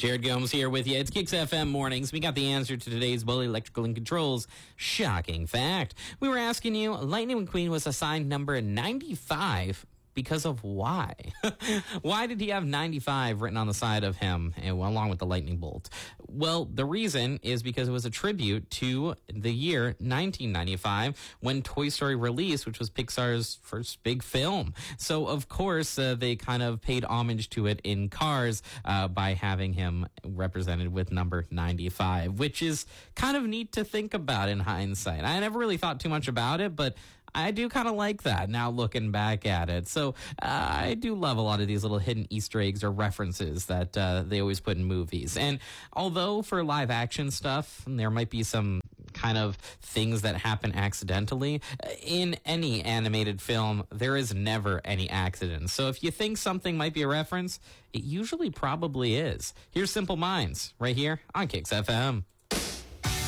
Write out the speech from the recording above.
Jared Gomes here with you. It's Kicks FM Mornings. We got the answer to today's Bully Electrical and Controls shocking fact. We were asking you, Lightning McQueen was assigned number 95 because of why? Why did he have 95 written on the side of him along with the lightning bolt? Well, the reason is because it was a tribute to the year 1995 when Toy Story released, which was Pixar's first big film. So, of course, they kind of paid homage to it in Cars by having him represented with number 95, which is kind of neat to think about in hindsight. I never really thought too much about it, but I do kind of like that now looking back at it. So I do love a lot of these little hidden Easter eggs or references that they always put in movies. And although for live action stuff, there might be some kind of things that happen accidentally, in any animated film, there is never any accident. So if you think something might be a reference, it usually probably is. Here's Simple Minds right here on Kicks FM.